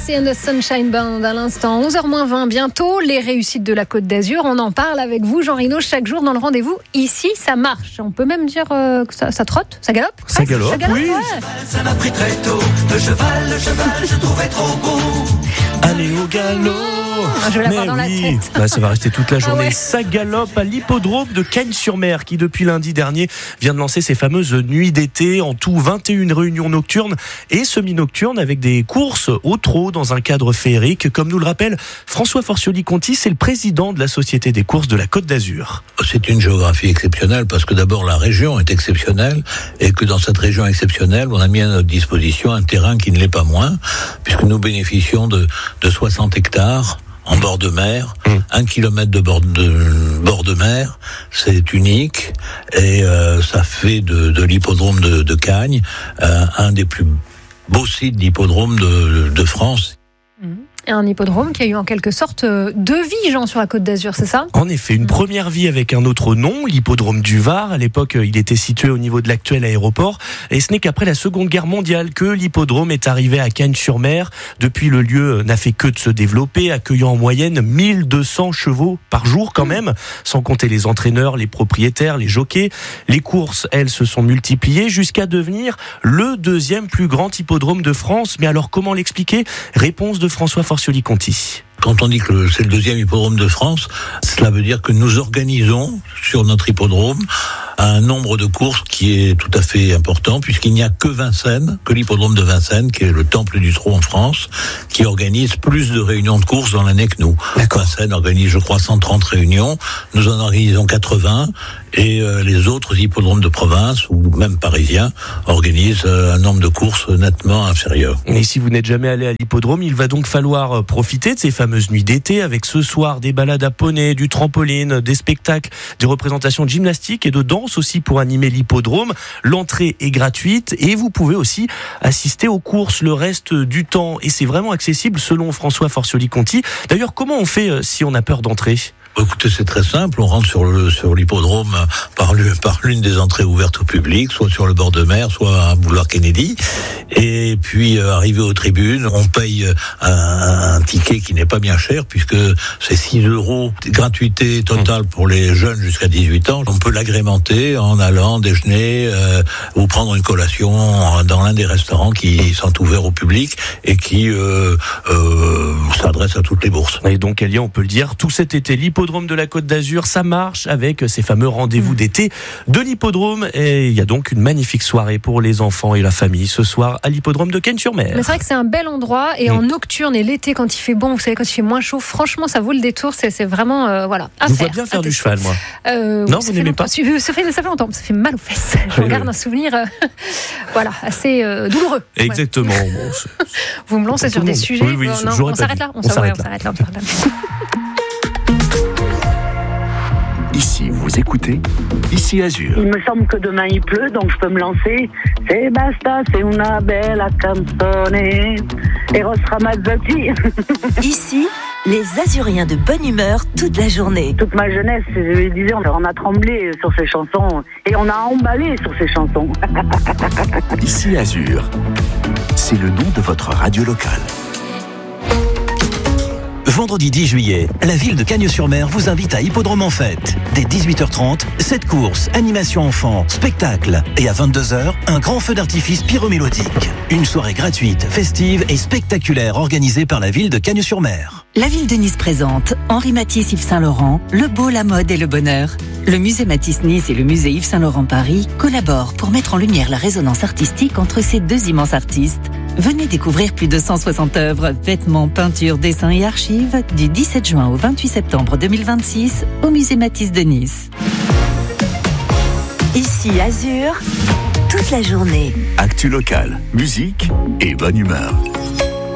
C'est The Sunshine Band à l'instant, 11h-20 bientôt, les réussites de la Côte d'Azur, on en parle avec vous Jean Rino chaque jour dans le rendez-vous. Ici ça marche, on peut même dire que ça trotte, ça galope. Ça galope, oui. Ouais. Ça m'a pris très tôt, le cheval, je trouvais trop beau. Allez au galop. Je vais l'avoir dans la tête. Ça va rester toute la journée. Ah ouais. Ça galope à l'hippodrome de Cagnes-sur-Mer qui depuis lundi dernier vient de lancer ses fameuses nuits d'été. En tout 21 réunions nocturnes et semi-nocturnes avec des courses au trot dans un cadre féerique. Comme nous le rappelle François Forcioli-Conti, c'est le président de la Société des courses de la Côte d'Azur. C'est une géographie exceptionnelle parce que d'abord la région est exceptionnelle et que dans cette région exceptionnelle, on a mis à notre disposition un terrain qui ne l'est pas moins puisque nous bénéficions de 60 hectares en bord de mer, 1 kilomètre de bord de mer, c'est unique et ça fait de l'hippodrome de Cagnes un des plus beaux sites d'hippodrome de France. Un hippodrome qui a eu en quelque sorte deux vies, Jean, sur la Côte d'Azur, c'est ça ? En effet, une première vie avec un autre nom, l'hippodrome du Var. À l'époque, il était situé au niveau de l'actuel aéroport. Et ce n'est qu'après la Seconde Guerre mondiale que l'hippodrome est arrivé à Cagnes-sur-Mer. Depuis, le lieu n'a fait que de se développer, accueillant en moyenne 1200 chevaux par jour quand même, sans compter les entraîneurs, les propriétaires, les jockeys. Les courses, elles, se sont multipliées jusqu'à devenir le deuxième plus grand hippodrome de France. Mais alors, comment l'expliquer ? Réponse de François Forcioli-Conti. Quand on dit que c'est le deuxième hippodrome de France, cela veut dire que nous organisons sur notre hippodrome un nombre de courses qui est tout à fait important, puisqu'il n'y a que Vincennes, que l'hippodrome de Vincennes, qui est le temple du trot en France, qui organise plus de réunions de courses dans l'année que nous. Vincennes organise, je crois, 130 réunions, nous en organisons 80, et les autres hippodromes de province, ou même parisiens, organisent un nombre de courses nettement inférieur. Et si vous n'êtes jamais allé à l'hippodrome, il va donc falloir profiter de ces fameuses nuits d'été, avec ce soir des balades à poney, du trampoline, des spectacles, des représentations de gymnastique et de danse aussi pour animer l'hippodrome. L'entrée est gratuite et vous pouvez aussi assister aux courses le reste du temps. Et c'est vraiment accessible selon François Forcioli-Conti. D'ailleurs, comment on fait si on a peur d'entrer ? Écoutez, c'est très simple. On rentre sur l'hippodrome par l'une des entrées ouvertes au public, soit sur le bord de mer, soit à boulevard Kennedy. Et puis, arrivé aux tribunes, on paye un ticket qui n'est pas bien cher, puisque c'est 6 € de gratuité totale pour les jeunes jusqu'à 18 ans. On peut l'agrémenter en allant déjeuner ou prendre une collation dans l'un des restaurants qui sont ouverts au public et qui s'adressent à toutes les bourses. Et donc, Elia, on peut le dire, tout cet été, l'hippodrome de la Côte d'Azur, ça marche avec ces fameux rendez-vous d'été de l'hippodrome. Et il y a donc une magnifique soirée pour les enfants et la famille ce soir à l'hippodrome de Cagnes-sur-Mer. Mais c'est vrai que c'est un bel endroit et en nocturne et l'été quand il fait bon, vous savez, quand il fait moins chaud, franchement ça vaut le détour, c'est vraiment voilà. Je vous vois bien faire du cheval, moi. Non, vous n'aimez pas ? Ça fait longtemps, ça fait mal aux fesses. Je regarde un souvenir voilà, assez douloureux. Exactement. Ouais. Bon, vous me lancez sur des sujets. Oui, non, on s'arrête là. On s'arrête là. Ici, vous écoutez Ici Azur. Il me semble que demain il pleut, donc je peux me lancer. C'est basta, c'est una bella canzone. Eros Ramazzotti. Ici, les Azuriens de bonne humeur toute la journée. Toute ma jeunesse, je disais, on a tremblé sur ces chansons et on a emballé sur ces chansons. Ici Azur, c'est le nom de votre radio locale. Vendredi 10 juillet, la ville de Cagnes-sur-Mer vous invite à Hippodrome en Fête. Dès 18h30, 7 courses, animation enfants, spectacle. Et à 22h, un grand feu d'artifice pyromélodique. Une soirée gratuite, festive et spectaculaire organisée par la ville de Cagnes-sur-Mer. La ville de Nice présente Henri Matisse Yves Saint-Laurent, le beau, la mode et le bonheur. Le musée Matisse Nice et le musée Yves Saint-Laurent Paris collaborent pour mettre en lumière la résonance artistique entre ces deux immenses artistes. Venez découvrir plus de 160 œuvres, vêtements, peintures, dessins et archives du 17 juin au 28 septembre 2026 au musée Matisse de Nice. Ici Azur, toute la journée. Actu locale, musique et bonne humeur.